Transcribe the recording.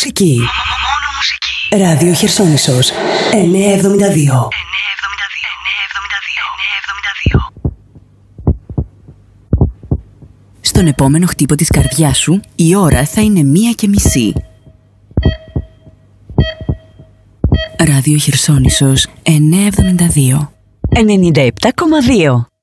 μουσική. Μόνο μουσική. Ράδιο Χερσόνησος 972. Στον επόμενο χτύπο της καρδιάς σου, η ώρα θα είναι 1:30. Ράδιο Χερσόνησος 972. 97,2.